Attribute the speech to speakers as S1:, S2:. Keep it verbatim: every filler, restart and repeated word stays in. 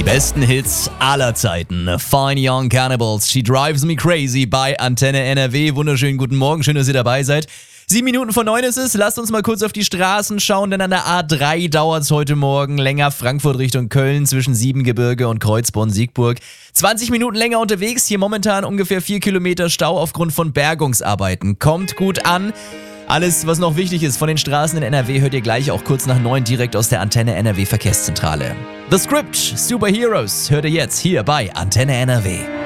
S1: besten Hits aller Zeiten. Fine Young Cannibals, She Drives Me Crazy bei Antenne N R W. Wunderschönen guten Morgen, schön, dass ihr dabei seid. Sieben Minuten vor neun ist es. Lasst uns mal kurz auf die Straßen schauen, denn an der A drei dauert es heute Morgen länger. Frankfurt Richtung Köln zwischen Siebengebirge und Kreuzborn-Siegburg. zwanzig Minuten länger unterwegs. Hier momentan ungefähr vier Kilometer Stau aufgrund von Bergungsarbeiten. Kommt gut an. Alles, was noch wichtig ist von den Straßen in N R W, hört ihr gleich auch kurz nach neun direkt aus der Antenne N R W Verkehrszentrale. The Script, Superheroes, hört ihr jetzt hier bei Antenne N R W.